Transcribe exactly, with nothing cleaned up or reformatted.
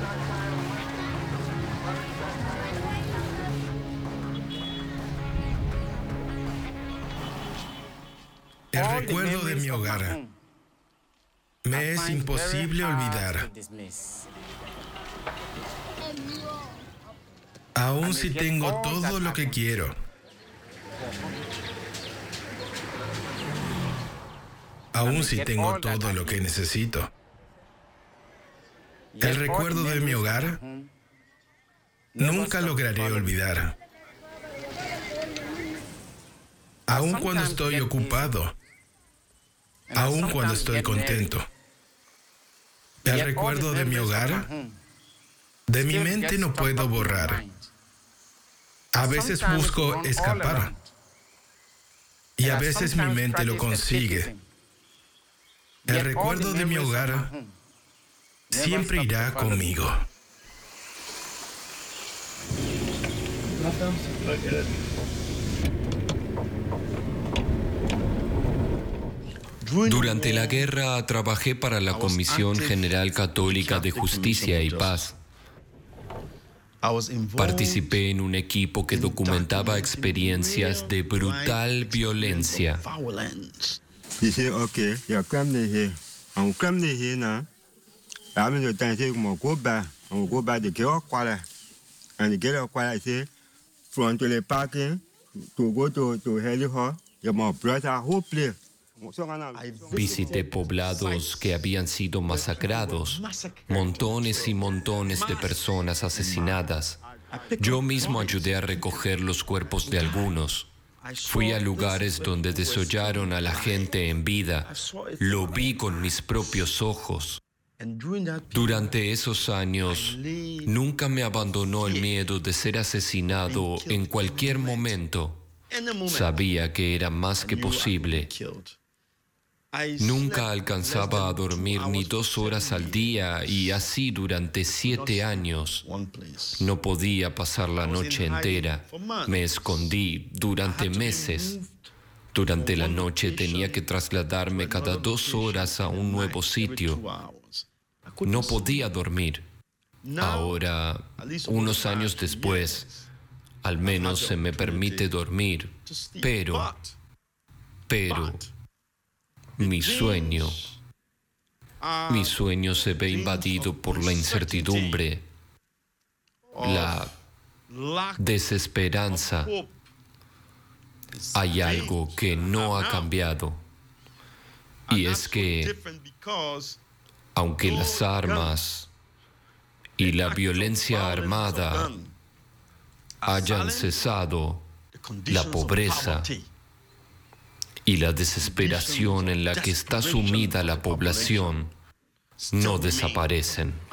El recuerdo de mi hogar me es imposible olvidar. Aun si tengo todo lo que quiero, aun si tengo todo lo que necesito, el recuerdo de mi hogar nunca lograré olvidar. Aun cuando estoy ocupado, aun cuando estoy contento, el recuerdo de mi hogar, de mi mente no puedo borrar. A veces busco escapar y a veces mi mente lo consigue. El recuerdo de mi hogar siempre irá conmigo. Durante la guerra trabajé para la Comisión General Católica de Justicia y Paz. Participé en un equipo que documentaba experiencias de brutal violencia. Visité poblados que habían sido masacrados, montones y montones de personas asesinadas. Yo mismo ayudé a recoger los cuerpos de algunos. Fui a lugares donde desollaron a la gente en vida. Lo vi con mis propios ojos. Durante esos años, nunca me abandonó el miedo de ser asesinado en cualquier momento. Sabía que era más que posible. Nunca alcanzaba a dormir ni dos horas al día y así durante siete años. No podía pasar la noche entera. Me escondí durante meses. Durante la noche tenía que trasladarme cada dos horas a un nuevo sitio. No podía dormir. Ahora, unos años después, al menos se me permite dormir. Pero, pero... Mi sueño, mi sueño se ve invadido por la incertidumbre, la desesperanza. Hay algo que no ha cambiado, y es que, aunque las armas y la violencia armada hayan cesado, la pobreza y la desesperación en la que está sumida la población no desaparecen.